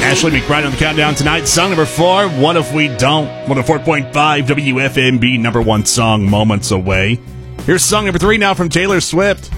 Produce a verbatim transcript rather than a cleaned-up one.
Ashley McBride on the countdown tonight. Song number four, What If We Don't? one oh four point five W F M B, number one song, moments away. Here's song number three now from Taylor Swift.